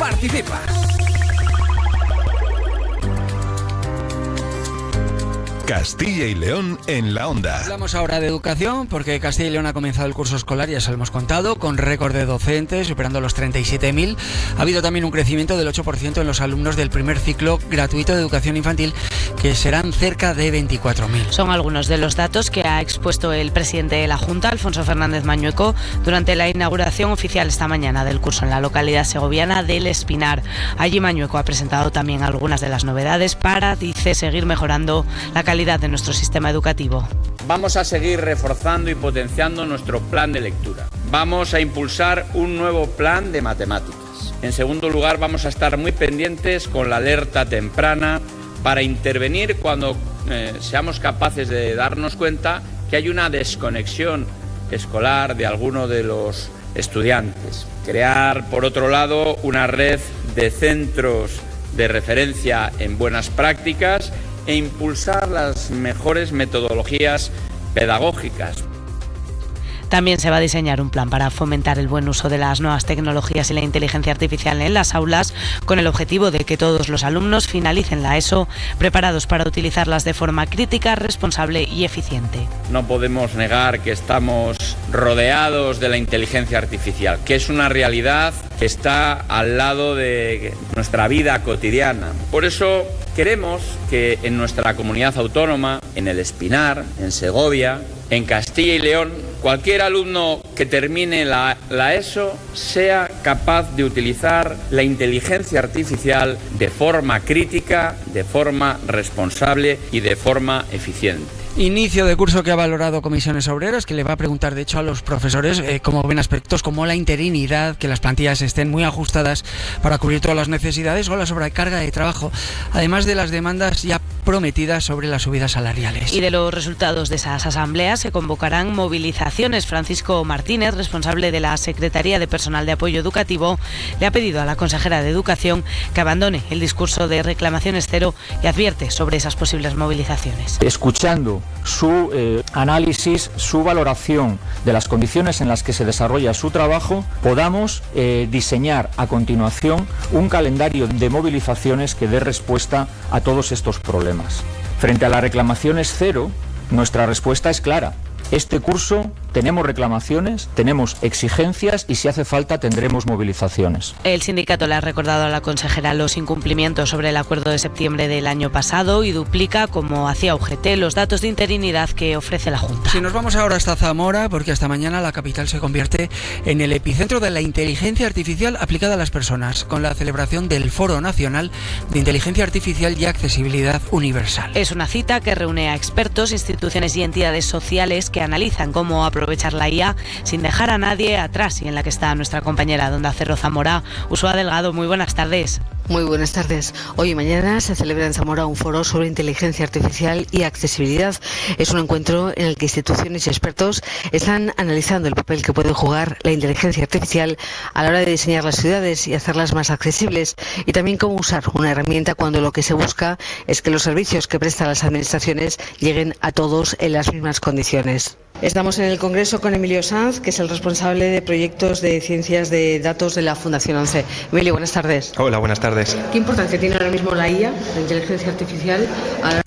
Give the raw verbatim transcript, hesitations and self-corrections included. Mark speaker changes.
Speaker 1: Participa.
Speaker 2: Castilla y León en la onda.
Speaker 3: Hablamos ahora de educación porque Castilla y León ha comenzado el curso escolar, ya se lo hemos contado, con récord de docentes, superando los treinta y siete mil. Ha habido también un crecimiento del ocho por ciento en los alumnos del primer ciclo gratuito de educación infantil, que serán cerca de veinticuatro mil.
Speaker 4: Son algunos de los datos que ha expuesto el presidente de la Junta, Alfonso Fernández Mañueco, durante la inauguración oficial esta mañana del curso en la localidad segoviana del Espinar. Allí Mañueco ha presentado también algunas de las novedades para, dice, seguir mejorando la calidad de nuestro sistema educativo.
Speaker 5: Vamos a seguir reforzando y potenciando nuestro plan de lectura. Vamos a impulsar un nuevo plan de matemáticas. En segundo lugar, vamos a estar muy pendientes con la alerta temprana para intervenir cuando eh, seamos capaces de darnos cuenta que hay una desconexión escolar de alguno de los estudiantes. Crear, por otro lado, una red de centros de referencia en buenas prácticas e impulsar las mejores metodologías pedagógicas.
Speaker 4: También se va a diseñar un plan para fomentar el buen uso de las nuevas tecnologías y la inteligencia artificial en las aulas, con el objetivo de que todos los alumnos finalicen la ESO preparados para utilizarlas de forma crítica, responsable y eficiente.
Speaker 5: No podemos negar que estamos rodeados de la inteligencia artificial, que es una realidad que está al lado de nuestra vida cotidiana. Por eso queremos que en nuestra comunidad autónoma, en el Espinar, en Segovia, en Castilla y León, cualquier alumno que termine la, la ESO sea capaz de utilizar la inteligencia artificial de forma crítica, de forma responsable y de forma eficiente.
Speaker 3: Inicio de curso que ha valorado Comisiones Obreras, que le va a preguntar de hecho a los profesores eh, cómo ven aspectos como la interinidad, que las plantillas estén muy ajustadas para cubrir todas las necesidades, o la sobrecarga de trabajo, además de las demandas ya prometidas sobre las subidas salariales.
Speaker 4: Y de los resultados de esas asambleas se convocarán movilizaciones. Francisco Martínez, responsable de la Secretaría de Personal de Apoyo Educativo, le ha pedido a la consejera de Educación que abandone el discurso de reclamaciones cero y advierte sobre esas posibles movilizaciones.
Speaker 6: Escuchando su eh, análisis, su valoración de las condiciones en las que se desarrolla su trabajo, podamos eh, diseñar a continuación un calendario de movilizaciones que dé respuesta a todos estos problemas. Frente a las reclamaciones cero, nuestra respuesta es clara. Este curso tenemos reclamaciones, tenemos exigencias y si hace falta tendremos movilizaciones.
Speaker 4: El sindicato le ha recordado a la consejera los incumplimientos sobre el acuerdo de septiembre del año pasado y duplica, como hacía U G T, los datos de interinidad que ofrece la Junta.
Speaker 3: Si nos vamos ahora hasta Zamora, porque hasta mañana la capital se convierte en el epicentro de la inteligencia artificial aplicada a las personas, con la celebración del Foro Nacional de Inteligencia Artificial y Accesibilidad Universal.
Speaker 4: Es una cita que reúne a expertos, instituciones y entidades sociales que analizan cómo aprovechar la I A sin dejar a nadie atrás, y en la que está nuestra compañera de Onda Cero Zamora, Ursula Delgado. Muy buenas tardes.
Speaker 7: Muy buenas tardes. Hoy y mañana se celebra en Zamora un foro sobre inteligencia artificial y accesibilidad. Es un encuentro en el que instituciones y expertos están analizando el papel que puede jugar la inteligencia artificial a la hora de diseñar las ciudades y hacerlas más accesibles, y también cómo usar una herramienta cuando lo que se busca es que los servicios que prestan las administraciones lleguen a todos en las mismas condiciones. Estamos en el Congreso con Emilio Sanz, que es el responsable de proyectos de ciencias de datos de la Fundación ONCE. Emilio, buenas tardes.
Speaker 8: Hola, buenas tardes.
Speaker 7: ¿Qué importancia tiene ahora mismo la I A, la inteligencia artificial, a la